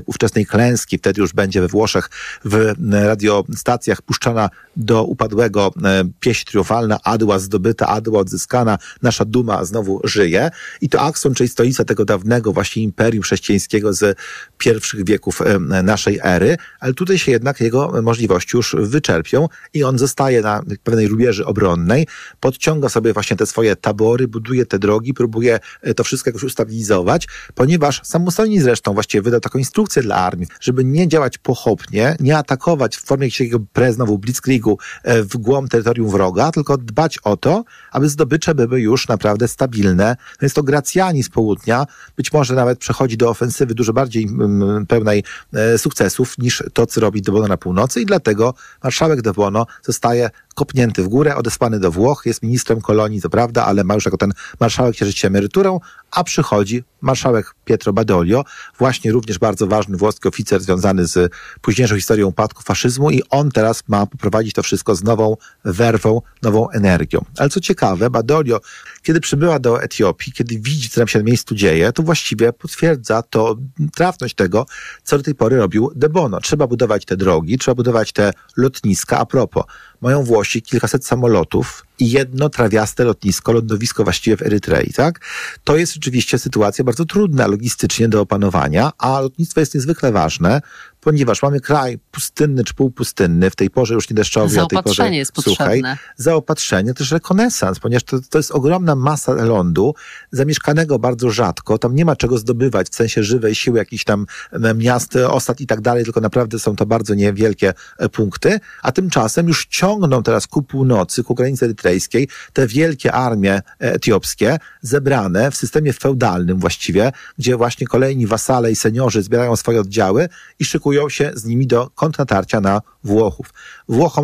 ówczesnej klęski, wtedy już będzie we Włoszech w radiostacjach puszczana do upadłego pieśń triumfalna: Adła zdobyta, Adła odzyskana, nasza duma znowu żyje. I to Akson, czyli stolica tego dawnego właśnie imperium chrześcijańskiego z pierwszych wieków naszej ery, ale tutaj się jednak jego możliwości już wyczerpią i on zostaje na pewnej rubieży obronnej, podciąga sobie właśnie te swoje tabory, buduje te drogi, próbuje to wszystko jakoś ustabilizować, ponieważ sam Mussolini zresztą właściwie wydał taką instrukcję dla armii, żeby nie działać pochopnie, nie atakować w formie jakiegoś znowu blitzkriegu w głąb terytorium wroga, tylko dbać o to, aby zdobycze były już naprawdę stabilne. Więc to Gracjani z południa być może nawet przechodzi do ofensywy dużo bardziej pełnej sukcesów niż to, co robi de Bono na północy i dlatego marszałek de Bono zostaje kopnięty w górę, odesłany do Włoch, jest ministrem kolonii, to prawda, ale ma już jako ten marszałek cieszyć się emeryturą, a przychodzi marszałek Pietro Badoglio, właśnie również bardzo ważny włoski oficer związany z późniejszą historią upadku faszyzmu i on teraz ma poprowadzić to wszystko z nową werwą, nową energią. Ale co ciekawe, Badoglio, kiedy przybyła do Etiopii, kiedy widzi, co tam się na miejscu dzieje, to właściwie potwierdza to trafność tego, co do tej pory robił de Bono. Trzeba budować te drogi, trzeba budować te lotniska. A propos, mają Włosi kilkaset samolotów i jedno trawiaste lotnisko, lądowisko właściwie w Erytrei, tak? To jest rzeczywiście sytuacja bardzo trudna logistycznie do opanowania, a lotnictwo jest niezwykle ważne, ponieważ mamy kraj pustynny czy półpustynny, w tej porze już nie deszczowy, a tej porze jest suchej. potrzebne. Zaopatrzenie, też rekonesans, ponieważ to jest ogromna masa lądu, zamieszkanego bardzo rzadko, tam nie ma czego zdobywać w sensie żywej siły, jakichś tam miast, osad i tak dalej, tylko naprawdę są to bardzo niewielkie punkty, a tymczasem już ciągną teraz ku północy, ku granicy erytrejskiej, te wielkie armie etiopskie, zebrane w systemie feudalnym właściwie, gdzie właśnie kolejni wasale i seniorzy zbierają swoje oddziały i szykują się z nimi do kontrnatarcia na Włochów. Włochom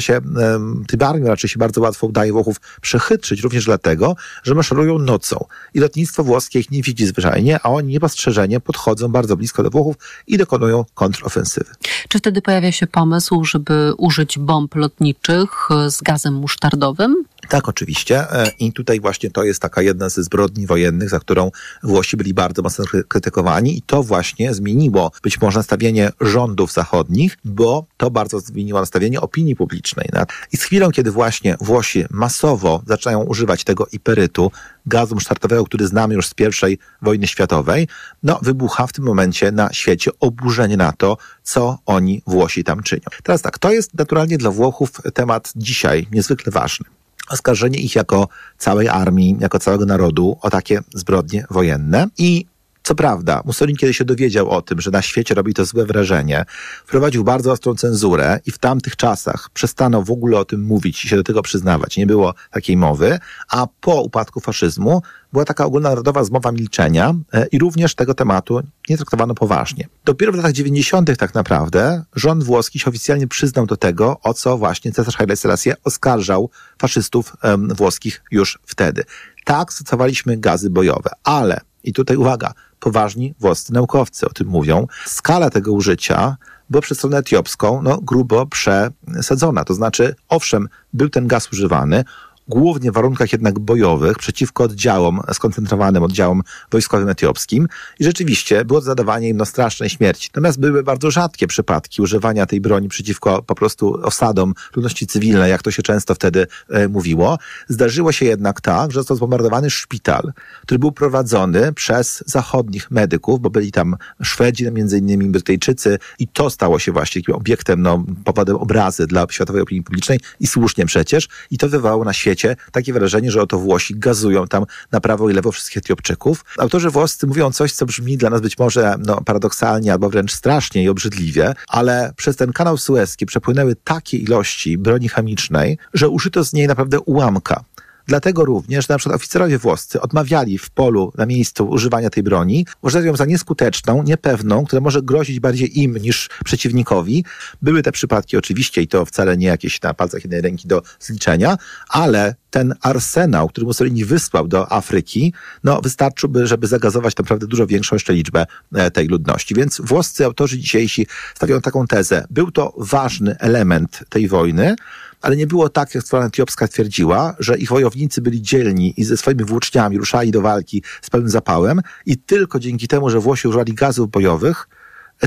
tym armiom raczej się bardzo łatwo udaje Włochów przechytrzyć, również dlatego, że maszerują nocą. I lotnictwo włoskie ich nie widzi zwyczajnie, a oni niepostrzeżenie podchodzą bardzo blisko do Włochów i dokonują kontrofensywy. Czy wtedy pojawia się pomysł, żeby użyć bomb lotniczych z gazem musztardowym? Tak, oczywiście. I tutaj właśnie to jest taka jedna ze zbrodni wojennych, za którą Włosi byli bardzo mocno krytykowani i to właśnie zmieniło być może nastawienie rządów zachodnich, bo to bardzo zmieniło nastawienie opinii publicznej. I z chwilą, kiedy właśnie Włosi masowo zaczynają używać tego iperytu, gazu musztardowego, który znamy już z I wojny światowej, wybucha w tym momencie na świecie oburzenie na to, co oni Włosi tam czynią. Teraz tak, to jest naturalnie dla Włochów temat dzisiaj niezwykle ważny. Oskarżenie ich jako całej armii, jako całego narodu o takie zbrodnie wojenne. I co prawda, Mussolini, kiedy się dowiedział o tym, że na świecie robi to złe wrażenie, wprowadził bardzo ostrą cenzurę i w tamtych czasach przestano w ogóle o tym mówić i się do tego przyznawać. Nie było takiej mowy, a po upadku faszyzmu była taka ogólnonarodowa zmowa milczenia i również tego tematu nie traktowano poważnie. Dopiero w latach 90. tak naprawdę rząd włoski się oficjalnie przyznał do tego, o co właśnie cesarz Haile Selassie oskarżał faszystów włoskich już wtedy. Tak, stosowaliśmy gazy bojowe, ale, i tutaj uwaga, poważni włoscy naukowcy o tym mówią, skala tego użycia była przez stronę etiopską grubo przesadzona. To znaczy, owszem, był ten gaz używany, głównie w warunkach jednak bojowych, przeciwko oddziałom, skoncentrowanym oddziałom wojskowym etiopskim i rzeczywiście było zadawanie im strasznej śmierci. Natomiast były bardzo rzadkie przypadki używania tej broni przeciwko po prostu osadom ludności cywilnej, jak to się często wtedy mówiło. Zdarzyło się jednak tak, że został zbombardowany szpital, który był prowadzony przez zachodnich medyków, bo byli tam Szwedzi, między innymi Brytyjczycy i to stało się właśnie takim obiektem, powodem obrazy dla światowej opinii publicznej i słusznie przecież i to wywołało na świecie takie wrażenie, że oto Włosi gazują tam na prawo i lewo wszystkich Etiopczyków. Autorzy włoscy mówią coś, co brzmi dla nas być może paradoksalnie albo wręcz strasznie i obrzydliwie, ale przez ten kanał Sueski przepłynęły takie ilości broni chemicznej, że użyto z niej naprawdę ułamka. Dlatego również, że na przykład oficerowie włoscy odmawiali w polu, na miejscu używania tej broni, uważali ją za nieskuteczną, niepewną, która może grozić bardziej im niż przeciwnikowi. Były te przypadki oczywiście i to wcale nie jakieś na palcach jednej ręki do zliczenia, ale ten arsenał, który Mussolini wysłał do Afryki, wystarczyłby, żeby zagazować naprawdę dużo większą jeszcze liczbę tej ludności. Więc włoscy autorzy dzisiejsi stawiają taką tezę. Był to ważny element tej wojny, ale nie było tak, jak strona etiopska twierdziła, że ich wojownicy byli dzielni i ze swoimi włóczniami ruszali do walki z pełnym zapałem i tylko dzięki temu, że Włosi używali gazów bojowych,